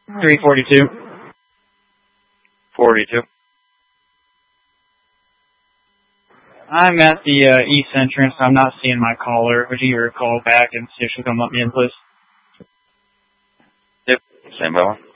342. 42. I'm at the east entrance. I'm not seeing my caller. Would you give her a call back and see if she'll come let me in, please? Yep. Same by one.